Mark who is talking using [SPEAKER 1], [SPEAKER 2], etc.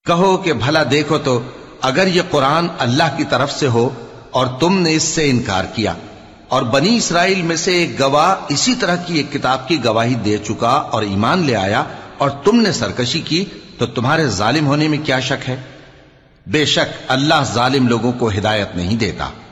[SPEAKER 1] कहो कि भला देखो तो अगर ये कुरान अल्लाह की तरफ से हो और तुमने इससे इनकार किया और बनी इसराइल में से एक गवाह इसी तरह की एक किताब की गवाही दे चुका और ईमान ले आया और तुमने सरकशी की, तो तुम्हारे जालिम होने में क्या शक है? बेशक अल्लाह जालिम लोगों को हिदायत नहीं देता।